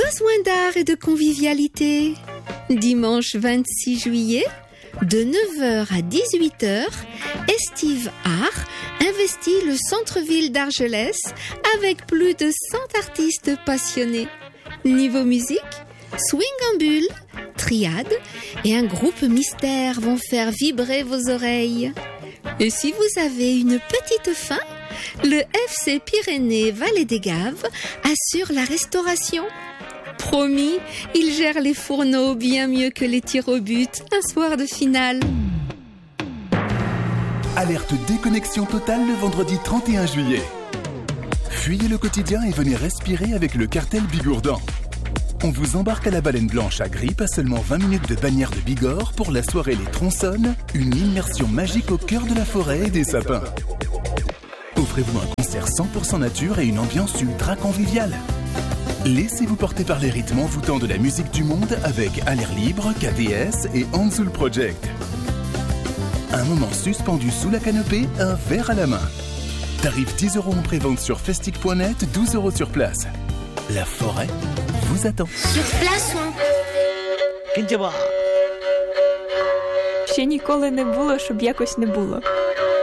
Besoin d'art et de convivialité. Dimanche 26 juillet, de 9h à 18h, Estive Art investit le centre-ville d'Argelès avec plus de 100 artistes passionnés. Niveau musique, swing en bulle, triade et un groupe mystère vont faire vibrer vos oreilles. Et si vous avez une petite faim, le FC Pyrénées Vallée des Gaves assure la restauration. Promis, il gère les fourneaux bien mieux que les tirs au but un soir de finale. Alerte déconnexion totale le vendredi 31 juillet. Fuyez le quotidien et venez respirer avec le cartel Bigourdan. On vous embarque à la Baleine Blanche à Grippe à seulement 20 minutes de Bagnères de Bigorre pour la soirée Les Tronçonnes, une immersion magique au cœur de la forêt et des sapins. Offrez-vous un concert 100% nature et une ambiance ultra conviviale. Laissez-vous porter par les rythmes envoûtants de la musique du monde avec À l'air libre, KDS et Anzul Project. Un moment suspendu sous la canopée, un verre à la main. Tarif 10 € en prévente sur festic.net, 12 € sur place. La forêt vous attend. Sur place, Ще ніколи не було, щоб якось не було.